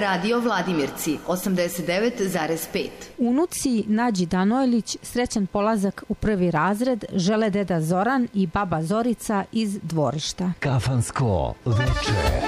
Radio Vladimirci 89,5. Unuci Nađi Danojlić srećan polazak u prvi razred žele deda Zoran i baba Zorica iz dvorišta. Kafansko veče.